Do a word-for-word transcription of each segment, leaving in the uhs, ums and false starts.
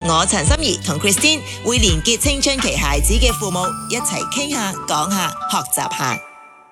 我陳心怡同 Christine 會連結青春期孩子嘅父母，一齊傾下、講下、學習下。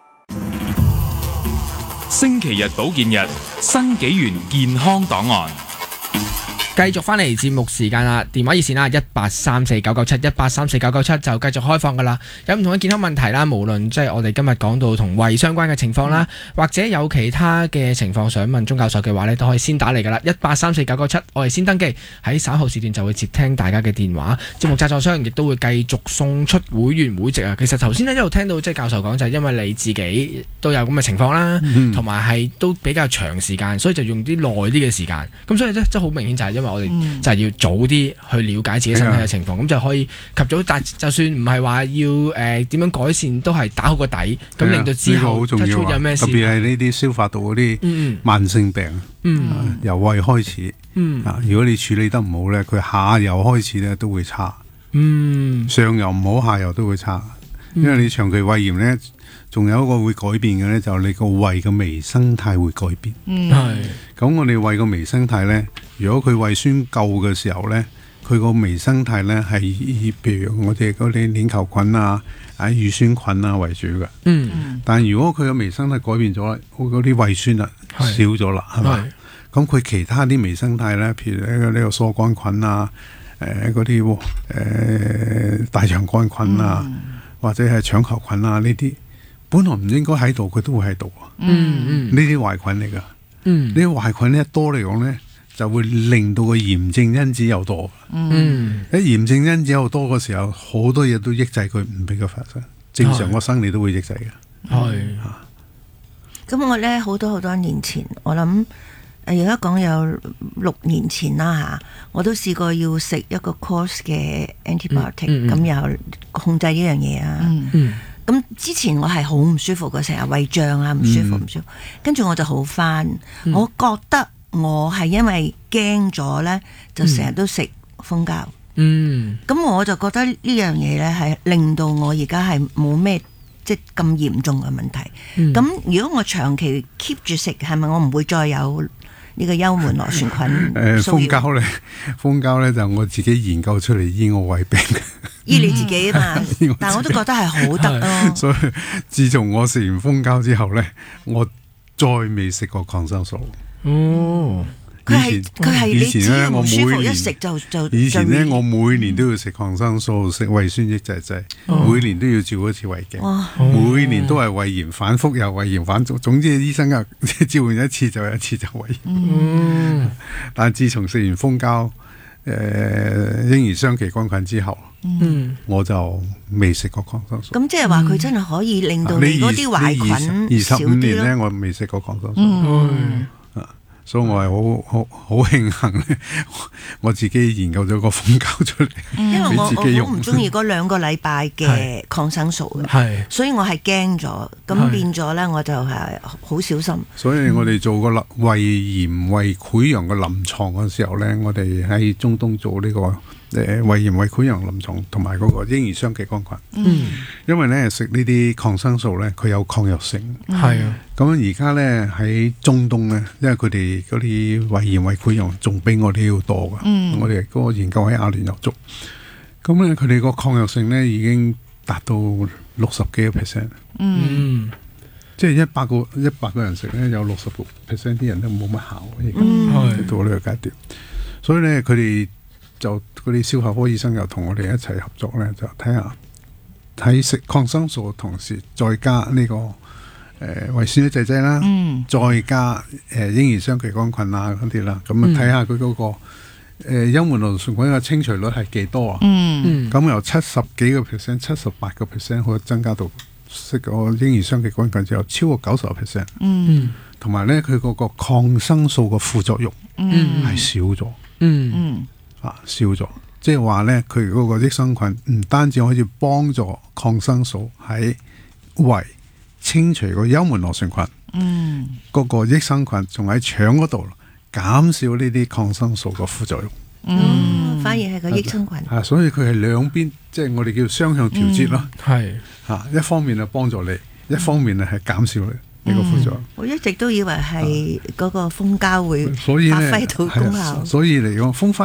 星期日保健日，新紀元健康檔案。 繼續翻嚟節目時間啦，電話熱線啦，一八三四九九七一八三四九九七就繼續開放噶啦。有唔同嘅健康問題啦，無論即係我哋今日講到同胃相關嘅情況啦，嗯、或者有其他嘅情況想問鐘教授嘅話呢，都可以先打嚟噶啦，一八三四九九七，我哋先登記，喺稍後時段就會接聽大家嘅電話。節目贊助商亦都會繼續送出會員會籍啊。其實頭先呢一路聽到即係教授講就係因為你自己都有咁嘅情況啦，同埋係都比較長時間，所以就用啲耐啲嘅時間。咁所以咧即係好明顯就係因為我哋就係要早啲去了解自己身體嘅情況，咁、嗯、就可以及早。但就算唔係話要誒點、呃、樣改善，都係打好個底，咁令到之後突出有咩事。 特別係呢啲消化道嗰啲慢性病，嗯啊、由胃開始，嗯啊，如果你處理得唔好咧，佢下游開始咧都會差，嗯，上游唔好，下游都會差，嗯、因為你長期胃炎咧。仲有一個會改變嘅咧，就係、是、你個胃嘅微生態會改變。嗯，係。咁我哋胃個微生態咧，如果佢胃酸夠嘅時候咧，佢個微生態咧係以譬如我哋嗰啲鏈球菌啊、啊乳酸菌啊為主嘅。嗯。但係如果佢嘅微生態改變咗，嗰啲胃酸啊少咗啦，係咪？咁佢其他啲微生態咧，譬如呢個呢個疏桿菌啊、誒嗰啲誒大腸桿菌啊，嗯、或者係腸球菌啊呢啲。本來唔應該喺度，佢都會喺度啊！嗯嗯，呢啲壞菌嚟噶，嗯，呢啲壞菌咧多嚟講咧，就會令到個炎症因子又多。嗯，喺炎症因子又多嘅時候，好多嘢都抑制佢，唔俾佢發生。正常個生理都會抑制嘅。係啊。 咁我咧好多好多年前，我諗誒而家講有六年前啦嚇，我都試過要食一個 course 嘅 antibiotic，咁又控制呢樣嘢啊。嗯嗯。咁之前我係好唔舒服嘅，成日胃脹啊，唔舒服唔、嗯、舒服，跟住我就好返。嗯、我覺得我係因為驚咗咧，就成日都食蜂膠。嗯，咁我就覺得呢樣嘢咧係令到我而家係冇咩即係咁嚴重嘅問題。咁、嗯、如果我長期 keep 住食，係咪我唔會再有呢個幽門螺旋菌？誒、 呃，蜂膠咧，蜂膠咧就我自己研究出嚟醫我胃病。 醫你自己啊嘛，但係我都覺得係好得咯。 所以自從我食完蜂膠之後咧，我再未食過抗生素。哦， 佢係佢係你只要唔舒服一食就就。 以前咧，我每年都要食抗生素，食胃酸抑制劑，嗯、每年都要照一次胃鏡，哦、每年都係胃炎反覆又胃炎反覆。總之醫生啊，照完一次就有一次就胃炎。嗯、但係自從食完蜂膠。誒、呃、嬰兒雙歧桿菌之後，嗯、我就未食過抗生素。 咁即係話佢真係可以令到你嗰啲壞菌少啲咯。二十五年咧，我未食過抗生素。嗯所以我係好好好慶幸咧，我自己研究咗個蜂膠出嚟， 因為我我好唔中意嗰兩個禮拜嘅抗生素嘅，所以我係驚咗，咁變咗咧我就係好小心。 所以我哋做個胃炎、胃潰瘍嘅臨床嘅時候咧，我哋喺中東做呢、這個。誒胃炎、胃潰瘍臨床同埋嗰個嬰兒雙歧桿菌，嗯，因為咧食呢啲抗生素咧，佢有抗藥性，係啊。咁而家咧喺中東咧，因為佢哋嗰啲胃炎、胃潰瘍仲比我哋要多噶，嗯，我哋嗰個研究喺阿聯酋做，咁咧佢哋個抗藥性咧已經達到六十幾個 percent，嗯，即係一百個一百個人食咧，有六十個 percent 啲人都冇乜效，而家係到呢個階段，所以咧佢哋。就嗰啲消化科醫生又同我哋一齊合作咧，就睇下喺食抗生素嘅同時，再加呢、這個誒、呃、胃酸抑制劑啦，嗯、再加誒、呃、嬰兒雙歧桿菌啊嗰啲啦，咁啊睇下佢嗰個誒幽門螺旋菌嘅清除率係幾多啊？咁、嗯嗯、由七十幾個 percent、七十八個 percent 可以增加到食個嬰兒雙歧桿菌之後超過九十個 percent，同埋咧佢嗰個抗生素嘅副作用係少咗。嗯嗯啊，少咗，即係話咧，佢嗰個益生菌唔單止可以幫助抗生素喺胃清除個幽門螺旋菌，嗯，嗰個益生菌仲喺腸嗰度減少呢啲抗生素嘅副作用， 嗯，反而係個益生菌， 啊，所以佢係兩邊，即係我哋叫雙向調節咯，係、嗯，啊，一方面係幫助你，一方面係減少你。呢個副作用， 我一直都以為係嗰個蜂膠會發揮到功效。 所以嚟講，蜂膠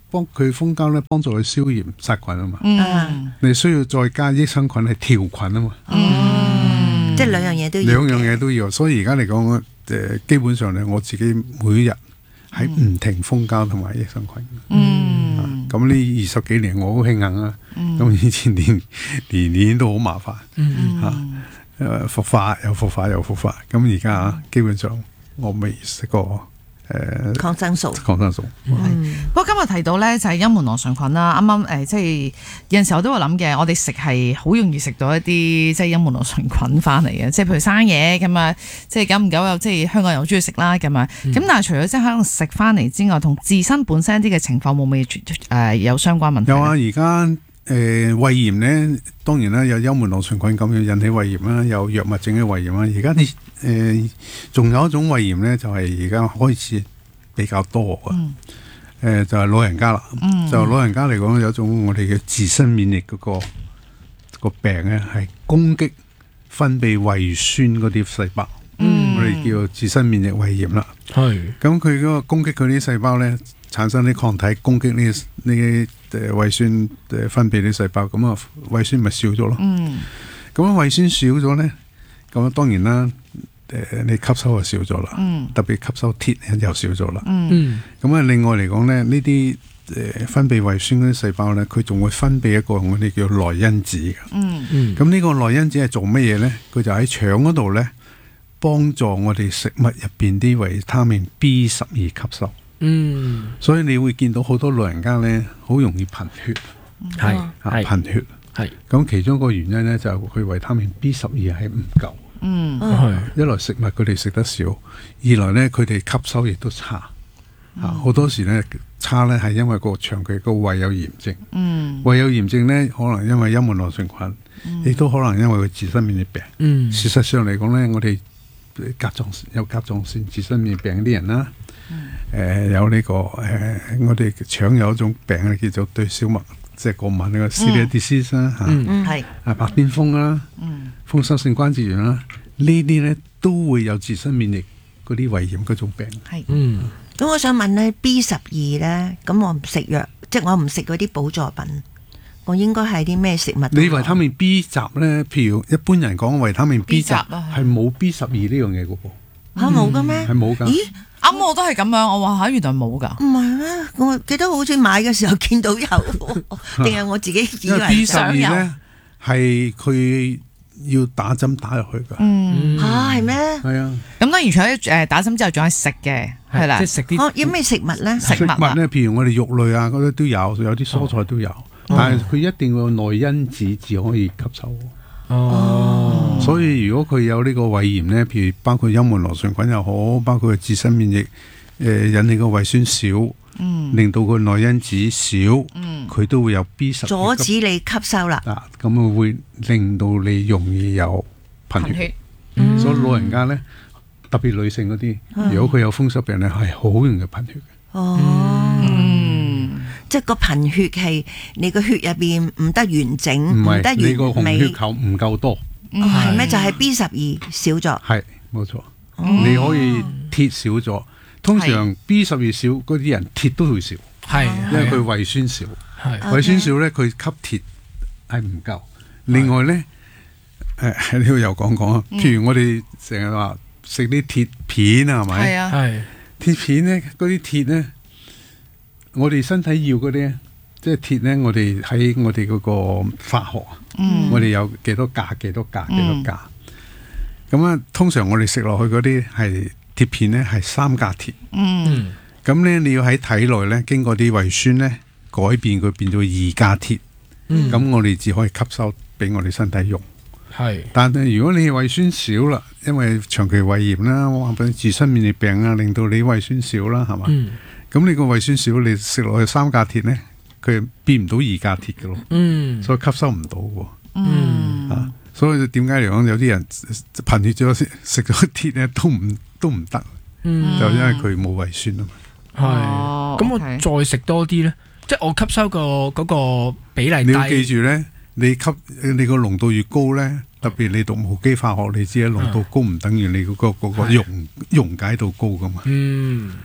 幫佢蜂膠咧幫助佢消炎殺菌啊嘛。 嗯， 你需要再加益生菌係調菌啊嘛。 哦，即係兩樣嘢都要。 兩樣嘢都要，所以而家嚟講，誒基本上咧，我自己每日係唔停蜂膠同埋益生菌。 嗯， 咁呢二十幾年我好慶幸啊。咁以前年年年都好麻煩。 嗯嚇，誒復發又復發又復發，咁而家啊，基本上我未食過誒抗生素。 抗生素。 不過今日提到咧就係幽門螺旋菌啦，啱啱誒即係有陣時候都會諗嘅，我哋食係好容易食到一啲即係幽門螺旋菌翻嚟嘅，即係譬如生嘢咁啊，即係久唔久又即係香港人好中意食啦咁啊，咁、嗯、但係除咗即係可能食翻嚟之外，同自身本身啲嘅情況會唔會誒有相關問題？ 有啊，而家。誒胃炎咧，當然啦，有幽門螺旋菌咁樣引起胃炎啦，有藥物整嘅胃炎啦。而家啲誒仲有一種胃炎咧，就係而家開始比較多嘅。誒、嗯呃、就係、是、老人家啦，嗯、就老人家嚟講有一種我哋嘅自身免疫嗰、那個、那個病咧，係攻擊分泌胃酸嗰啲細胞。嗯、我哋叫自身免疫胃炎啦。係咁，佢嗰個攻擊佢啲細胞咧，產生啲抗體攻擊呢呢誒胃酸誒分泌啲細胞，咁啊胃酸咪少咗咯。嗯，咁啊胃酸少咗咧，咁啊當然啦，誒你吸收就少咗啦。嗯，特別吸收鐵又少咗啦。嗯，咁啊另外嚟講咧，呢啲誒分泌胃酸嗰啲細胞咧，佢仲會分泌一個我哋叫內因子嘅。嗯嗯，咁呢個內因子係做乜嘢咧？佢就喺腸嗰度咧，幫助我哋食物入邊啲維他命 B 十二吸收。嗯，所以你會見到好多老人家咧，好容易貧血，係係貧血，係咁其中一個原因咧，就係佢維他命 B 十二係唔夠。嗯，係一來食物佢哋食得少，二來咧佢哋吸收亦都差。啊，好多時咧差咧係因為個長期個胃有炎症。嗯，胃有炎症咧，可能因為幽門螺旋菌，亦都可能因為佢自身免疫病。嗯，事實上嚟講咧，我哋甲狀有甲狀腺自身免疫病啲人啦。誒、呃、有呢、這個誒、呃，我哋腸有一種病叫做對小麥即係過敏呢個 celiac disease 啦嚇，係啊白癜風啦，嗯，風濕性關節炎啦，呢啲咧都會有自身免疫嗰啲胃炎嗰種病。係，嗯， 咁我想問咧 B 十二咧，咁我唔食藥，即係我唔食嗰啲補助品，我應該係啲咩食物？ 你維他命 B 集咧，譬如一般人講維他命 B 集係冇 B 十二呢樣嘢嘅噃， 嚇冇嘅咩？ 係冇㗎。咦？ 啱我都係咁樣，我話嚇原來冇㗎。 唔係咩？我記得好似買嘅時候見到有，定係我自己以為 B 十二咧係佢要打針打入去㗎。 嗯， 嚇係咩？ 係啊。 咁當然除咗誒打針之後，仲係食嘅，係啦，即係食啲。 哦，有咩食物咧？ 食物咧，譬如我哋肉類啊，嗰啲都有，有啲蔬菜都有，但係佢一定要內因子至可以吸收。哦，所以如果佢有呢個胃炎咧，譬如包括幽門螺旋菌又好，包括佢自身免疫誒、呃、引起個胃酸少，嗯，令到個內因子少，嗯，佢都會有 B 十二阻止你吸收啦。 啊，咁啊會令到你容易有貧血。貧血嗯、所以老人家咧，特別女性嗰啲，嗯、如果佢有風濕病咧，係好容易貧血嘅。 哦。嗯即係個貧血係你個血入邊唔得完整，唔得完美， 你個紅血球唔夠多， 係咩？就係 B 十二少咗， 係冇錯。你可以鐵少咗，通常 B 十二少嗰啲人鐵都會少，係因為佢胃酸少，係胃酸少咧，佢吸鐵係唔夠。另外咧，誒喺呢度又講講啊，譬如我哋成日話食啲鐵片啊，係咪？係啊，係鐵片咧，嗰啲鐵咧。我哋身體要嗰啲，即係鐵咧。我哋喺我哋嗰個化學，嗯、我哋有幾多價、幾多價、幾多價。咁啊、嗯，通常我哋食落去嗰啲係鐵片咧，係三價鐵。嗯，咁咧你要喺體內咧，經過啲胃酸咧改變佢變做二價鐵。嗯，咁我哋只可以吸收俾我哋身體用。係是，但係如果你胃酸少啦，因為長期胃炎啦，或者自身免疫病啊，令到你胃酸少啦，係嘛？嗯。咁你個胃酸少，你食落去三價鐵咧，佢變唔到二價鐵嘅咯，嗯，所以吸收唔到嘅，嗯，啊，所以點解嚟講有啲人貧血咗食咗鐵咧都唔都唔得，嗯，就因為佢冇胃酸啊嘛， 係，咁我再食多啲咧，即係我吸收個嗰個比例低， 你要記住咧，你吸你個濃度越高咧，特別你讀無機化學，你知啦，濃度高唔等於你嗰個嗰個溶溶解度高噶嘛，嗯。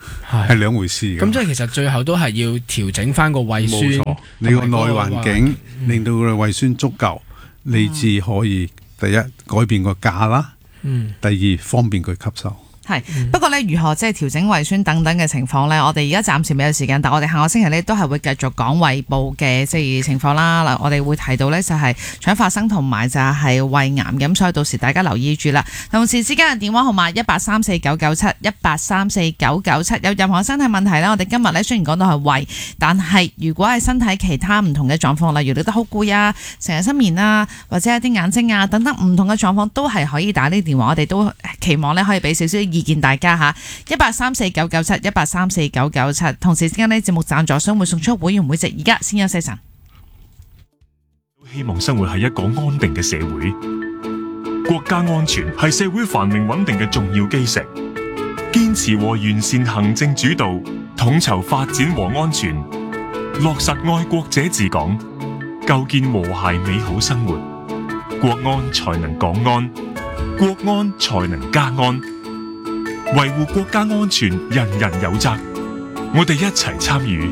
係兩回事。 咁即係其實最後都係要調整翻個胃酸， 冇錯，你個內環境令到個胃酸足夠，你至可以第一改變個價啦，嗯，第二方便佢吸收。 係，不過咧，如何即係調整胃酸等等嘅情況咧，我哋而家暫時未有時間，但我哋下個星期咧都係會繼續講胃部嘅即係情況啦。嗱，我哋會提到咧就係腸發生同埋就係胃癌，咁所以到時大家留意住啦。同時之間嘅電話號碼一八三四九九七一八三四九九七，有任何身體問題咧，我哋今日咧雖然講到係胃，但係如果係身體其他唔同嘅狀況，例如你覺得好攰啊、成日失眠啊，或者一啲眼睛啊等等唔同嘅狀況，都係可以打呢個電話，我哋都期望咧可以俾少少意見大家吓，一八三四九九七一八三四九九七。同時之間呢，節目贊助商會送出會員會籍，而家先休息陣。 希望生活喺一個安定嘅社會，國家安全係社會繁榮穩定嘅重要基石。堅持和完善行政主導，統籌發展和安全，落實愛國者治港，構建和諧美好生活，國安才能港安，國安才能家安。維護國家安全，人人有責。我哋一齊參與。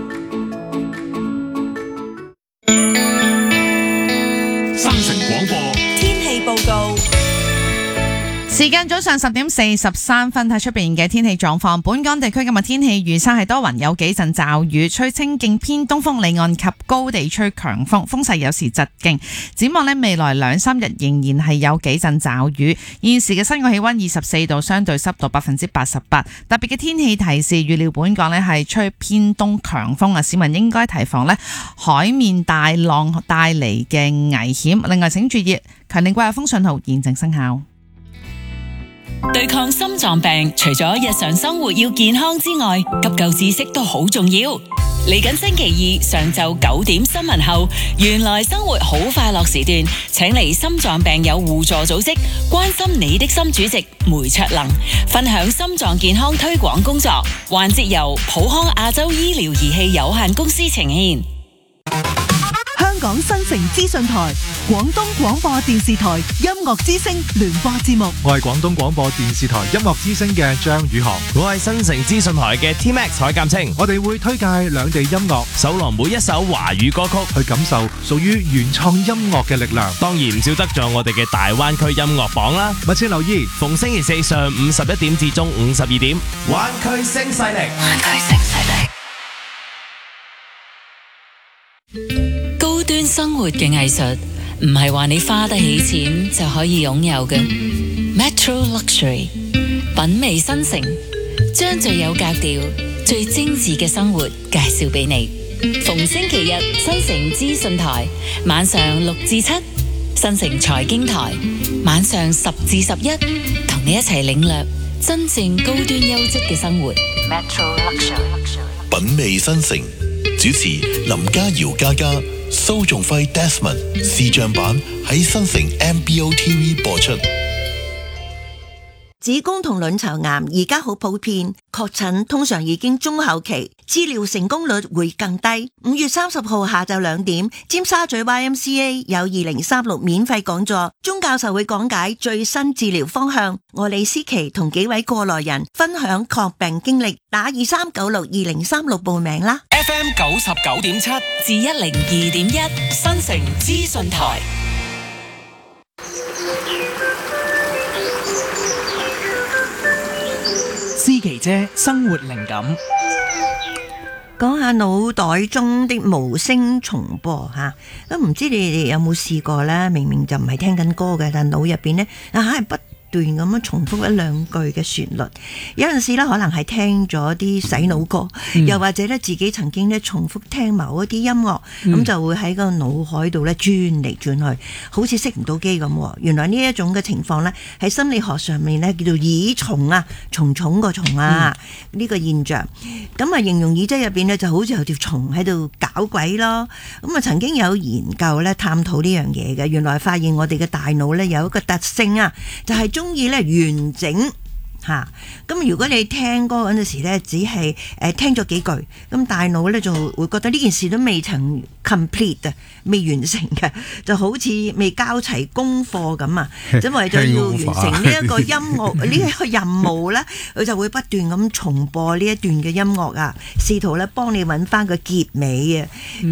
新城廣播天氣報告。 時間早上十點四十三分，睇出邊嘅天氣狀況。本港地區今日天氣預測係多雲，有幾陣驟雨，吹清勁偏東風，離岸及高地吹強風，風勢有時疾勁。展望呢，未來兩三日仍然係有幾陣驟雨。現時嘅室外氣溫二十四度，相對濕度百分之八十八。特別嘅天氣提示，預料本港呢係吹偏東強風啊，市民應該提防呢海面大浪帶嚟嘅危險。另外，請注意強烈季候風信號現正生效。 對抗心臟病，除咗日常生活要健康之外，急救知識都好重要。嚟緊星期二上晝九點新聞後，原來生活好快樂時段，請嚟心臟病友互助組織關心你的心主席梅卓能分享心臟健康推廣工作。環節由普康亞洲醫療儀器有限公司呈現。 香港新城資訊台、廣東廣播電視台音樂之聲聯播節目。 我係廣東廣播電視台音樂之聲嘅張宇航， 我係新城資訊台嘅 T Max 蔡鑑清。 我哋會推介兩地音樂， 搜羅每一首華語歌曲， 去感受屬於原創音樂嘅力量。 當然唔少得咗我哋嘅大灣區音樂榜啦。 密切留意， 逢星期四上午十一點至中午十二點，灣區聲勢力，灣區聲勢力。 高端生活嘅藝術唔係話你花得起錢就可以擁有嘅。Metro Luxury 品味新城，將最有格調、最精緻嘅生活介紹俾你。逢星期日新城資訊台晚上六至七，新城財經台晚上十至十一，同你一齊領略真正高端優質嘅生活。Metro Luxury 品味新城，主持林家瑤嘉嘉。蘇仲輝 Desmond 視像版喺新城 M B O T V 播出。 子宮同卵巢癌而家好普遍，確診通常已經中後期，治療成功率會更低。五月三十號下晝兩點，尖沙咀 Y M C A 有二零三六免費講座，鐘教授會講解最新治療方向。我李思琪同幾位過來人分享抗病經歷，打二三九六二零三六報名啦。 F M 九十九點七至一零二點一，新城資訊台。 思琪姐生活靈感， 講下腦袋中的無聲重播吓，咁唔知你哋有冇試過呢？明明就唔係聽緊歌嘅，但腦入邊呢，啊係不斷咁樣重複一兩句嘅旋律，有陣時咧可能係聽咗啲洗腦歌，嗯、又或者咧自己曾經咧重複聽某一啲音樂，咁、嗯、就會喺個腦海度咧轉嚟轉去，好似熄唔到機咁。原來呢一種嘅情況咧，喺心理學上面咧叫做耳蟲啊，蟲蟲個蟲啊呢、嗯、個現象。咁啊形容耳仔入邊咧就好似有條蟲喺度搞鬼咯。咁啊曾經有研究咧探討呢樣嘢嘅，原來發現我哋嘅大腦咧有一個特性啊，就係、是中意咧完整嚇。咁如果你聽歌嗰陣時咧，只係誒聽咗幾句，咁大腦咧就會覺得呢件事都未曾 complete 啊，未完成嘅，就好似未交齊功課咁啊。咁為咗要完成呢一個音樂呢一個任務咧，佢就會不斷咁重播呢一段嘅音樂啊，試圖咧幫你揾翻個結尾啊。